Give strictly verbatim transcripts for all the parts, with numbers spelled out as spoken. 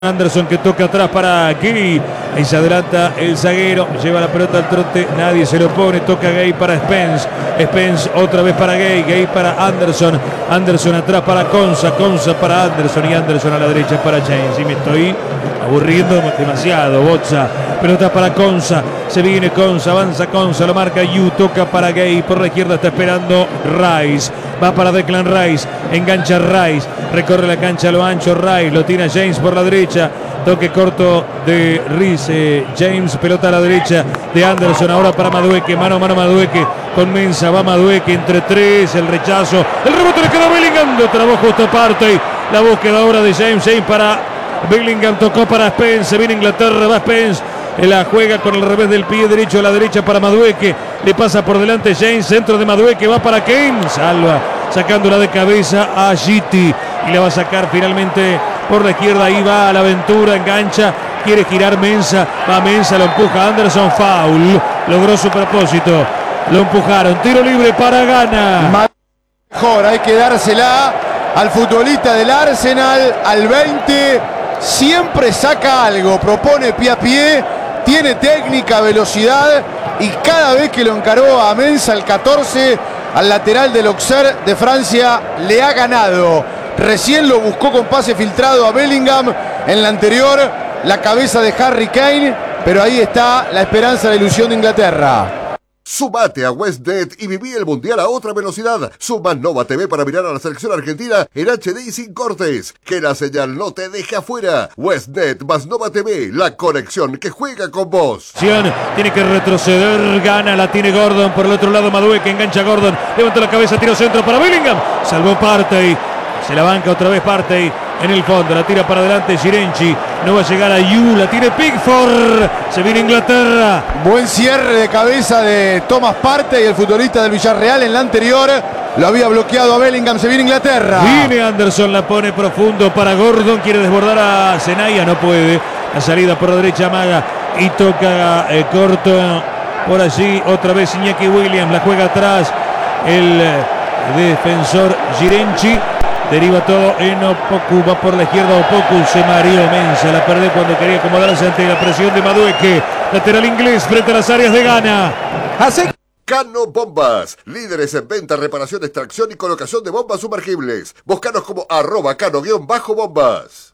Anderson que toca atrás para Gay. Ahí se adelanta el zaguero. Lleva la pelota al trote. Nadie se lo pone. Toca Gay para Spence. Spence otra vez para Gay. Gay para Anderson. Anderson atrás para Konsa. Konsa para Anderson. Y Anderson a la derecha para James. Y me estoy aburriendo demasiado. Bozza. Pelota para Konsa. Se viene Konsa. Avanza Konsa. Lo marca Yu. Toca para Gay. Por la izquierda está esperando Rice. Va para Declan Rice. Engancha Rice. Recorre la cancha a lo ancho Rice. Lo tira James por la derecha. Toque corto de Rice. James. Pelota a la derecha de Anderson. Ahora para Madueke. Mano a mano Madueke. Con Mensa. Va Madueke entre tres. El rechazo. El rebote le queda a Bellingham. Lo trabó justo parte. La búsqueda ahora de James. James para Bellingham. Tocó para Spence. Viene Inglaterra. Va Spence. La juega con el revés del pie derecho a la derecha para Madueke. Le pasa por delante James. Centro de Madueke. Va para Kane. Salva. Sacándola de cabeza a Gitti. Y la va a sacar finalmente por la izquierda. Ahí va a la aventura. Engancha. Quiere girar Mensa. Va Mensa. Lo empuja Anderson. Foul. Logró su propósito. Lo empujaron. Tiro libre para Ghana. Mejor. Hay que dársela al futbolista del Arsenal. Al veinte. Siempre saca algo. Propone pie a pie. Tiene técnica, velocidad. Y cada vez que lo encaró a Mensa, el catorce, al lateral del Auxerre de Francia, le ha ganado. Recién lo buscó con pase filtrado a Bellingham. En la anterior, la cabeza de Harry Kane. Pero ahí está la esperanza, la ilusión de Inglaterra. Sumate a WestNet y viví el Mundial a otra velocidad. Suma Nova T V para mirar a la selección argentina en H D y sin cortes. Que la señal no te deje afuera. WestNet más Nova T V, la conexión que juega con vos. Tiene que retroceder, Gana, la tiene Gordon. Por el otro lado Madueke, engancha Gordon. Levanta la cabeza, tiro centro para Bellingham. Salvó Partey. Se la banca otra vez Partey en el fondo. La tira para adelante Girenchi. No va a llegar a Yu. La tiene Pickford. Se viene Inglaterra. Buen cierre de cabeza de Thomas Partey, el futbolista del Villarreal. En la anterior lo había bloqueado a Bellingham. Se viene Inglaterra. Viene Anderson. La pone profundo para Gordon. Quiere desbordar a Zenaya. No puede. La salida por la derecha amaga. Y toca eh, corto por allí. Otra vez Iñaki Williams. La juega atrás el eh, defensor Girenchi. Deriva todo en Opoku, va por la izquierda Opoku, se mareó Mensa, la perdió cuando quería acomodarse ante la presión de Madueke. Lateral inglés frente a las áreas de Ghana. Hace Cano Bombas, líderes en venta, reparación, extracción y colocación de bombas sumergibles. Búscanos como arroba cano-bombas.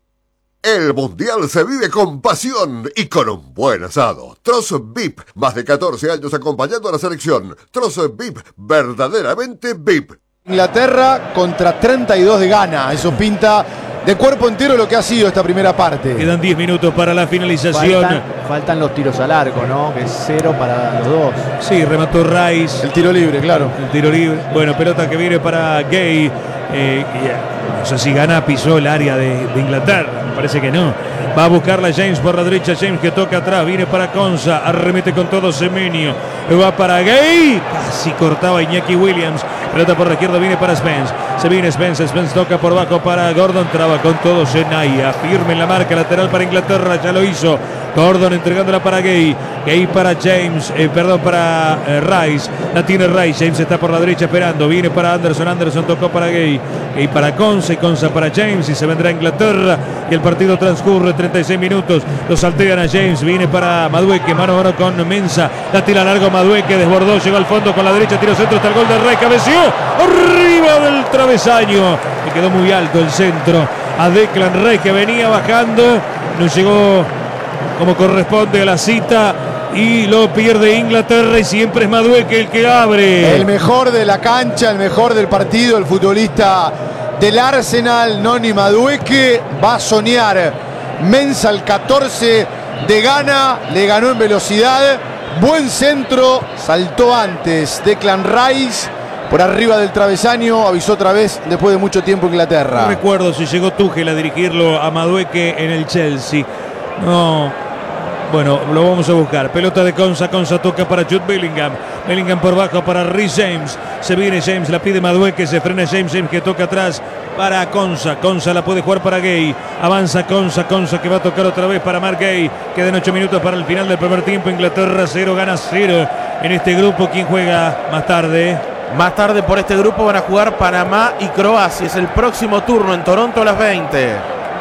El Mundial se vive con pasión y con un buen asado. Troz V I P, más de catorce años acompañando a la selección. Troz V I P, verdaderamente V I P. Inglaterra contra treinta y dos de Ghana. Eso pinta de cuerpo entero lo que ha sido esta primera parte. Quedan diez minutos para la finalización. Faltan, faltan los tiros al arco, ¿no? Que es cero para los dos. Sí, remató Rice. El tiro libre, claro. El tiro libre. Bueno, pelota que viene para Gay. Eh, no sé si Ghana pisó el área de, de Inglaterra. Me parece que no. Va a buscarla James por la derecha. James que toca atrás. Viene para Konsa. Arremete con todo Semenyo. Va para Gay. Casi cortaba Iñaki Williams. Pelota por la izquierda. Viene para Spence. Se viene Spence. Spence toca por bajo para Gordon. Traba con todo Zenaya. Firme en la marca. Lateral para Inglaterra. Ya lo hizo. Gordon entregándola para Gay. Gay para James. Eh, perdón, para eh, Rice. La tiene Rice. James está por la derecha esperando. Viene para Anderson. Anderson tocó para Gay. Gay para Konsa. Y Konsa para James. Y se vendrá a Inglaterra. Y el partido transcurre. treinta y seis minutos. Lo saltean a James. Viene para Madueke. Mano a mano con Mensa. La tira largo Madueke. Desbordó. Llegó al fondo con la derecha. Tiro centro. Está el gol de Rice. Cabeció. Arriba del travesaño. Le quedó muy alto el centro a Declan Rice, que venía bajando. No llegó como corresponde a la cita. Y lo pierde Inglaterra. Y siempre es Madueke el que abre. El mejor de la cancha. El mejor del partido. El futbolista del Arsenal, Noni Madueke, va a soñar. Mensa el catorce de Ghana, le ganó en velocidad. Buen centro, saltó antes Declan Rice por arriba del travesaño, avisó otra vez después de mucho tiempo Inglaterra. No recuerdo si llegó Tuchel a dirigirlo a Madueke en el Chelsea. No. Bueno, lo vamos a buscar. Pelota de Konsa. Konsa toca para Jude Bellingham. Bellingham por bajo para Reece James. Se viene James, la pide Madueke. Se frena James. James que toca atrás para Konsa. Konsa la puede jugar para Gay. Avanza Konsa. Konsa que va a tocar otra vez para Mark Gay. Quedan ocho minutos para el final del primer tiempo. Inglaterra cero, Ghana cero. En este grupo, ¿quién juega más tarde? Más tarde por este grupo van a jugar Panamá y Croacia. Es el próximo turno en Toronto a las veinte.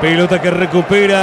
Pelota que recupera